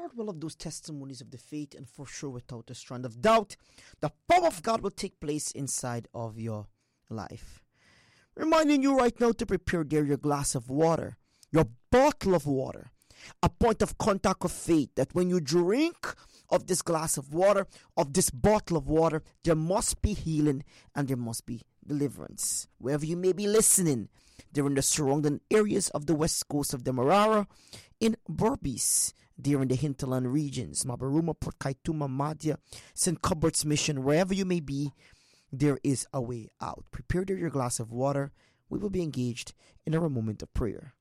Lord will love those testimonies of the faith, and for sure, without a strand of doubt, the power of God will take place inside of your life. Reminding you right now to prepare there your glass of water, your bottle of water, a point of contact of faith, that when you drink of this glass of water, of this bottle of water, there must be healing and there must be deliverance. Wherever you may be listening, they're in the surrounding areas of the west coast of Demerara, in Berbice, they're in the hinterland regions, Mabaruma, Port Kaituma, Madhya, St. Cuthbert's Mission, wherever you may be, there is a way out. Prepare there your glass of water. We will be engaged in our moment of prayer.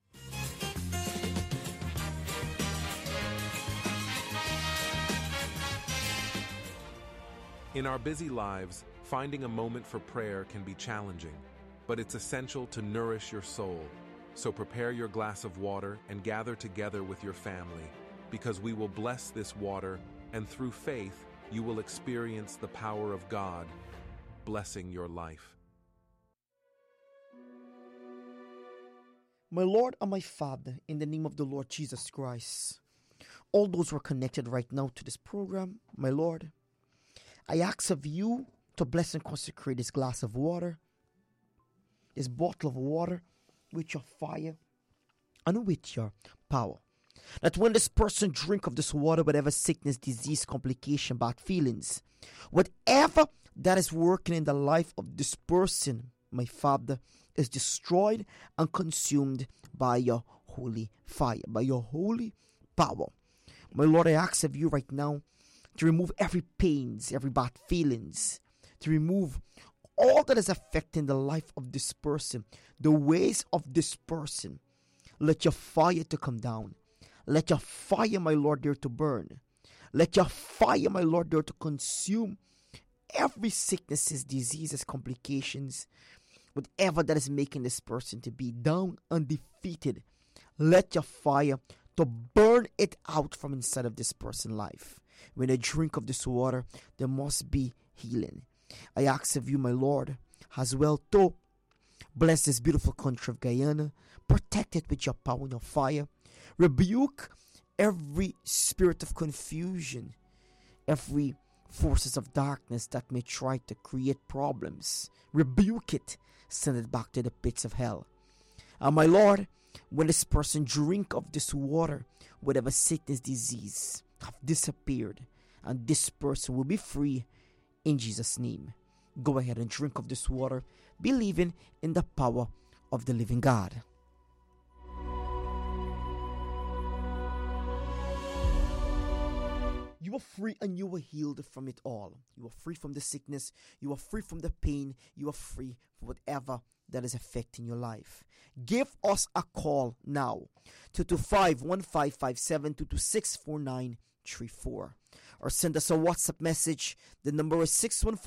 In our busy lives, finding a moment for prayer can be challenging, but it's essential to nourish your soul. So prepare your glass of water and gather together with your family, because we will bless this water, and through faith, you will experience the power of God, blessing your life. My Lord and my Father, in the name of the Lord Jesus Christ, all those who are connected right now to this program, my Lord, I ask of you to bless and consecrate this glass of water, this bottle of water, with your fire and with your power. That when this person drink of this water, whatever sickness, disease, complication, bad feelings, whatever that is working in the life of this person, my Father, is destroyed and consumed by your holy fire, by your holy power. My Lord, I ask of you right now to remove every pains, every bad feelings, to remove all that is affecting the life of this person, the ways of this person. Let your fire to come down. Let your fire, my Lord, there to burn. Let your fire, my Lord, there to consume every sicknesses, diseases, complications, whatever that is making this person to be down and defeated. Let your fire to burn it out from inside of this person's life. When they drink of this water, there must be healing. I ask of you, my Lord, as well to bless this beautiful country of Guyana. Protect it with your power and your fire. Rebuke every spirit of confusion, every forces of darkness that may try to create problems. Rebuke it. Send it back to the pits of hell. And my Lord, when this person drink of this water, whatever sickness, disease have disappeared, and this person will be free in Jesus' name. Go ahead and drink of this water, believing in the power of the living God. You are free and you are healed from it all. You are free from the sickness. You are free from the pain. You are free from whatever that is affecting your life. Give us a call now. 225-1557, 226-4934. Or send us a WhatsApp message. The number is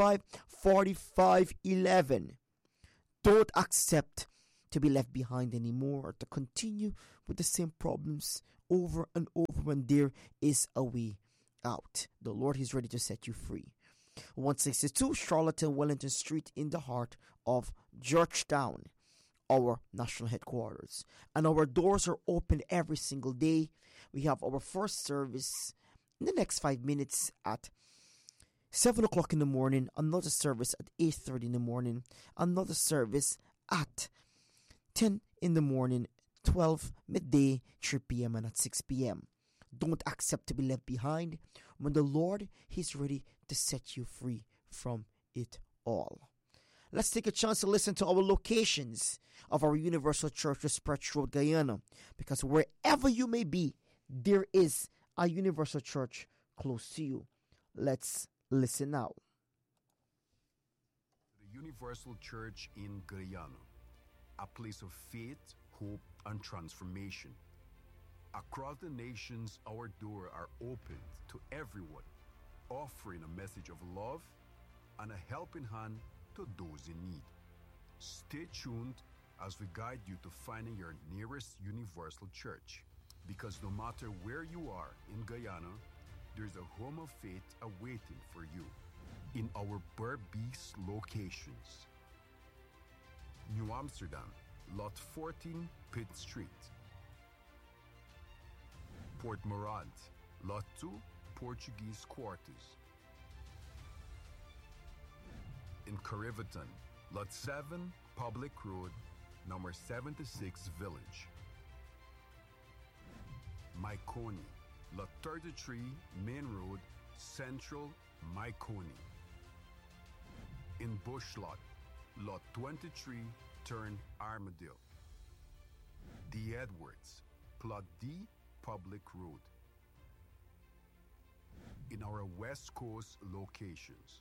615-4511. Don't accept to be left behind anymore, or to continue with the same problems over and over when there is a way out. The Lord is ready to set you free. 162 Charlottetown Wellington Street, in the heart of Georgetown, our national headquarters. And our doors are open every single day. We have our first service in the next 5 minutes at 7 o'clock in the morning, another service at 8:30 in the morning, another service at 10 in the morning, 12 midday, 3 p.m. and at 6 p.m. Don't accept to be left behind when the Lord is ready to set you free from it all. Let's take a chance to listen to our locations of our Universal Church, Spratch Road, Guyana, because wherever you may be, there is a Universal Church close to you. Let's listen now. The Universal Church in Guyana, a place of faith, hope, and transformation. Across the nations, our doors are open to everyone, offering a message of love and a helping hand to those in need. Stay tuned as we guide you to finding your nearest Universal Church, because no matter where you are in Guyana, there's a home of faith awaiting for you in our Berbice locations. New Amsterdam, Lot 14, Pitt Street. Port Morant, Lot 2, Portuguese Quarters. In Cariveton, Lot 7, Public Road, number 76, Village. Maikoni, Lot 33, Main Road, Central, Maikoni. In Bushlot, Lot 23, turn Armadale. The Edwards, Plot D, Public Road. In our West Coast locations,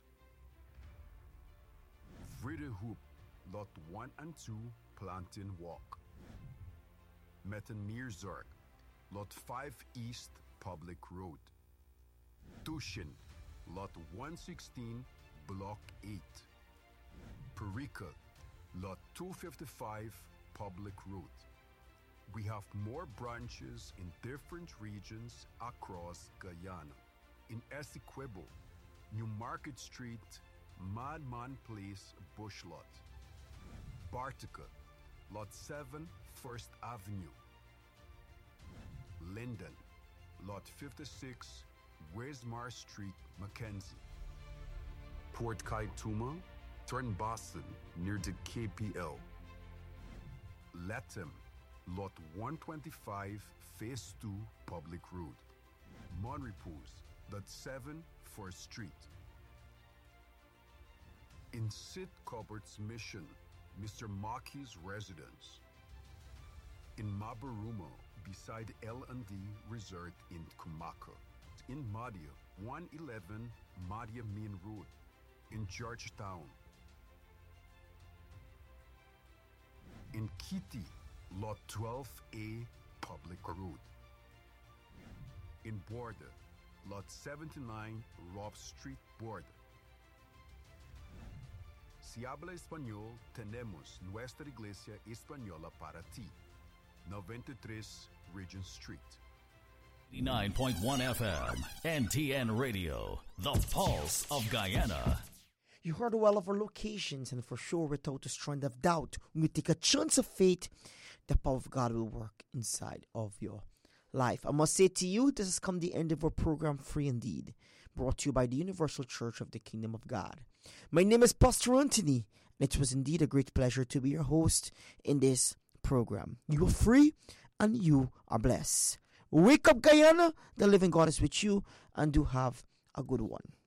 Vridehoop, Lot 1 and 2, Plantain Walk. Mettenmeerzorg, Lot 5 East, Public Road. Tushin, Lot 116, Block 8. Perica, Lot 255, Public Road. We have more branches in different regions across Guyana. In Essequibo, New Market Street, Madman Place, Bushlot. Bartica, Lot 7, First Avenue. Linden, Lot 56, Wismar Street, Mackenzie. Port Kaituma, turn Boston, near the KPL. Latham, Lot 125, Phase 2, Public Road. Monrepose, Lot 7, 1st Street. In Sid Cupboard's Mission, Mr. Maki's residence. In Mabaruma, beside L&D Resort in Kumaka. In Madia, 111 Madia Main Road. In Georgetown. In Kitty, Lot 12A, Public Road. In Border, Lot 79, Rob Street, Border. Si habla español, tenemos nuestra iglesia española para ti. 93 Regent Street. 89.1 FM, NTN Radio, the pulse of Guyana. You heard well of our locations, and for sure, without a strand of doubt, when you take a chance of faith, the power of God will work inside of your life. I must say to you, this has come the end of our program, Free Indeed, brought to you by the Universal Church of the Kingdom of God. My name is Pastor Anthony, and it was indeed a great pleasure to be your host in this program. You are free, and you are blessed. Wake up, Guyana. The living God is with you, and do have a good one.